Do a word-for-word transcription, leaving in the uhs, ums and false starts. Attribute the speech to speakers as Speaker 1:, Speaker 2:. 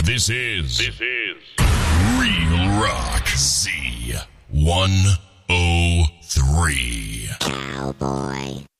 Speaker 1: This is this is Real Rock Z one oh three.
Speaker 2: Cowboy.